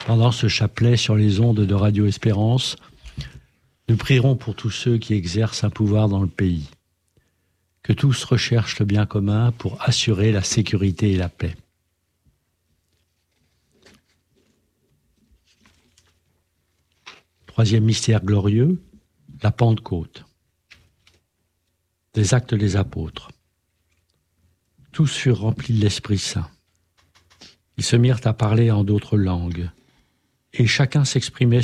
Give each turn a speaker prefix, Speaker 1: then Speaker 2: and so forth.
Speaker 1: Pendant ce chapelet sur les ondes de Radio Espérance, nous prierons pour tous ceux qui exercent un pouvoir dans le pays. Que tous recherchent le bien commun pour assurer la sécurité et la paix. Troisième mystère glorieux, la Pentecôte. Des Actes des Apôtres. Tous furent remplis de l'Esprit Saint. Ils se mirent à parler en d'autres langues, et chacun s'exprimait